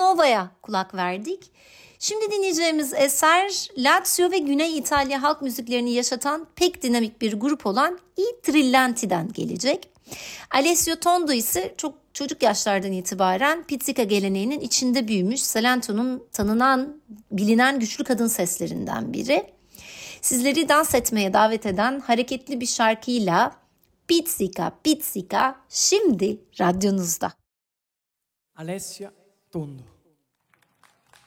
Nova'ya kulak verdik. Şimdi dinleyeceğimiz eser Lazio ve Güney İtalya halk müziklerini yaşatan pek dinamik bir grup olan I Trillanti'den gelecek. Alessio Tondo ise çok çocuk yaşlardan itibaren pizzica geleneğinin içinde büyümüş Salento'nun tanınan, bilinen güçlü kadın seslerinden biri. Sizleri dans etmeye davet eden hareketli bir şarkıyla Pizzica Pizzica şimdi radyonuzda. Alessia Tondo.